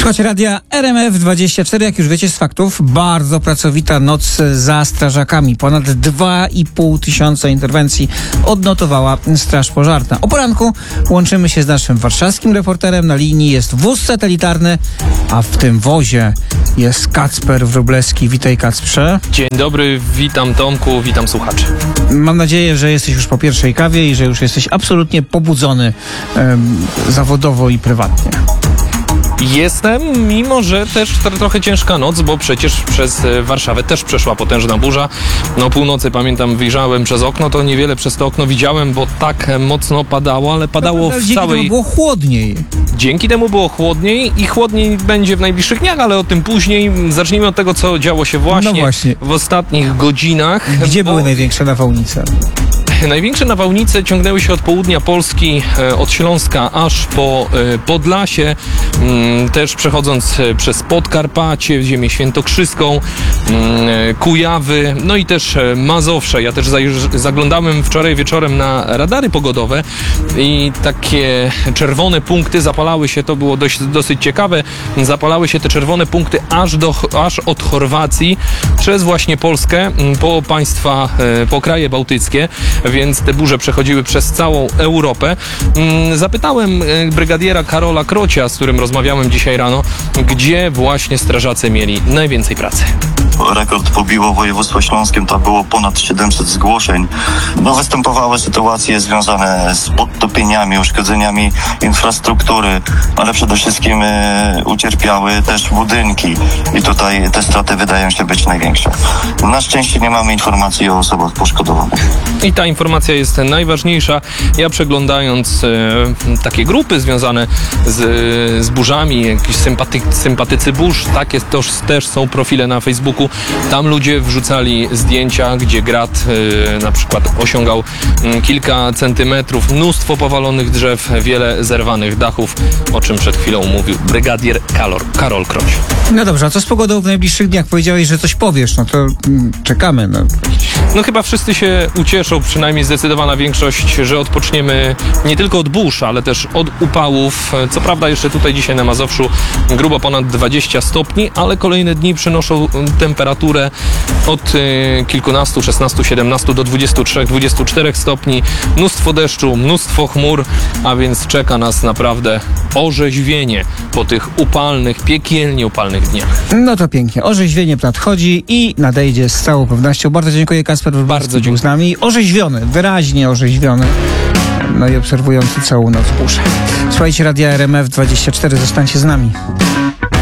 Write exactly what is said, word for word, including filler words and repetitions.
Słuchajcie radia R M F dwadzieścia cztery, jak już wiecie z faktów, bardzo pracowita noc za strażakami. Ponad dwa i pół tysiąca interwencji odnotowała Straż Pożarna. O poranku łączymy się z naszym warszawskim reporterem. Na linii jest wóz satelitarny, a w tym wozie jest Kacper Wróblewski. Witaj, Kacprze. Dzień dobry, witam Tomku, witam słuchaczy. Mam nadzieję, że jesteś już po pierwszej kawie i że już jesteś absolutnie pobudzony em, zawodowo i prywatnie. Jestem, mimo że też trochę ciężka noc, bo przecież przez Warszawę też przeszła potężna burza. No północy, pamiętam, wyjrzałem przez okno, to niewiele przez to okno widziałem, bo tak mocno padało, ale padało no, w dzięki całej... temu było chłodniej. Dzięki temu było chłodniej i chłodniej będzie w najbliższych dniach, ale o tym później. Zacznijmy od tego, co działo się właśnie, no właśnie. w ostatnich godzinach. Gdzie bo... były największe nawałnice? Największe nawałnice ciągnęły się od południa Polski, od Śląska aż po Podlasie, też przechodząc przez Podkarpacie, ziemię świętokrzyską, Kujawy, no i też Mazowsze. Ja też zaglądałem wczoraj wieczorem na radary pogodowe i takie czerwone punkty zapalały się, to było dość, dosyć ciekawe, zapalały się te czerwone punkty aż, do, aż od Chorwacji przez właśnie Polskę, po państwa, po kraje bałtyckie, więc te burze przechodziły przez całą Europę. Zapytałem brygadiera Karola Krocia, z którym rozmawiałem dzisiaj rano, gdzie właśnie strażacy mieli najwięcej pracy. Rekord pobiło województwo śląskim, to było ponad siedemset zgłoszeń. No, występowały sytuacje związane z podtopieniami, uszkodzeniami infrastruktury, ale przede wszystkim e, ucierpiały też budynki i tutaj te straty wydają się być największe. Na szczęście nie mamy informacji o osobach poszkodowanych. I ta informacja jest najważniejsza. Ja przeglądając e, takie grupy związane z, z burzami, jakiś sympaty, sympatycy burz, takie też, też są profile na Facebooku. Tam ludzie wrzucali zdjęcia, gdzie grad y, na przykład osiągał y, kilka centymetrów, mnóstwo powalonych drzew, wiele zerwanych dachów, o czym przed chwilą mówił brygadier Karol, Karol Kroć. No dobrze, a co z pogodą w najbliższych dniach? Powiedziałeś, że coś powiesz, no to mm, czekamy. No. no chyba wszyscy się ucieszą, przynajmniej zdecydowana większość, że odpoczniemy nie tylko od burz, ale też od upałów. Co prawda jeszcze tutaj dzisiaj na Mazowszu grubo ponad dwadzieścia stopni, ale kolejne dni przynoszą temperaturę od y, kilkunastu, szesnastu, siedemnastu do dwudziestu trzech, dwudziestu czterech stopni. Mnóstwo deszczu, mnóstwo chmur, a więc czeka nas naprawdę orzeźwienie po tych upalnych, piekielnie upalnych dniach. No to pięknie. Orzeźwienie nadchodzi i nadejdzie z całą pewnością. Bardzo dziękuję, Kacper Wróblewski był z nami. Orzeźwiony, wyraźnie orzeźwiony. No i obserwujący całą noc burzę. Słuchajcie radia R M F dwadzieścia cztery, zostańcie z nami.